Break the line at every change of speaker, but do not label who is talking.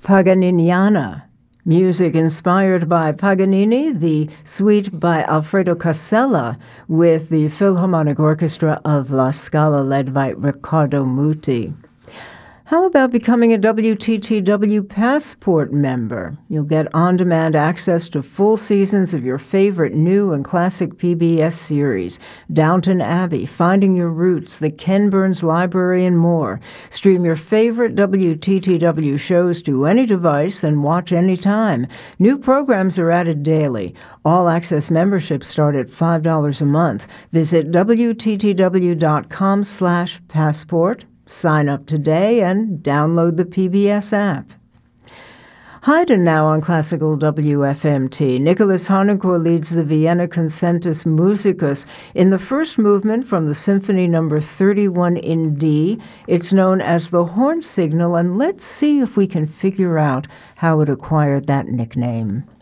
Paganiniana. Music inspired by Paganini, the suite by Alfredo Casella with the Philharmonic Orchestra of La Scala led by Riccardo Muti. How about becoming a WTTW Passport member? You'll get on-demand access to full seasons of your favorite new and classic PBS series, Downton Abbey, Finding Your Roots, The Ken Burns Library, and more. Stream your favorite WTTW shows to any device and watch anytime. New programs are added daily. All-access memberships start at $5 a month. Visit WTTW.com/passport. Sign up today and download the PBS app. Haydn now on Classical WFMT. Nicholas Harnoncourt leads the Vienna Concertus Musicus in the first movement from the Symphony No. 31 in D. It's known as the Horn Signal, and let's see if we can figure out how it acquired that nickname.